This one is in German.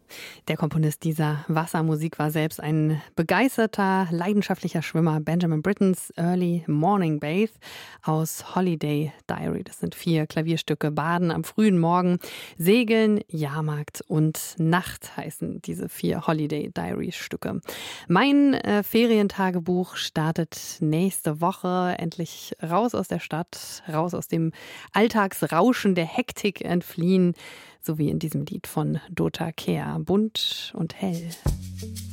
Der Komponist dieser Wassermusik war selbst ein begeisterter, leidenschaftlicher Schwimmer. Benjamin Brittens Early Morning Bathe aus Holiday Diary. Das sind 4 Klavierstücke. Baden am frühen Morgen, Segeln, Jahrmarkt und Nacht heißen diese 4 Holiday Diary Stücke. Mein Ferientagebuch startet nächste Woche. Endlich raus aus der Stadt, raus aus dem Alltagsrauschen der Hektik entfliehen. So wie in diesem Lied von Dota Kehr. Bunt und hell.